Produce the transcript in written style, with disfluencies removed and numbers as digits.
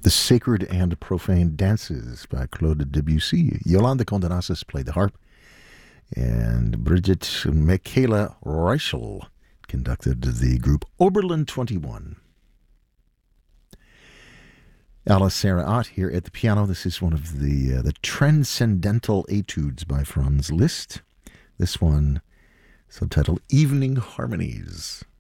The Sacred and Profane Dances by Claude Debussy. Yolanda Condenasas played the harp, and Brigitte Michaela Reichel conducted the group Oberlin 21. Alice Sarah Ott here at the piano. This is one of the Transcendental Etudes by Franz Liszt. This one, subtitled Evening Harmonies.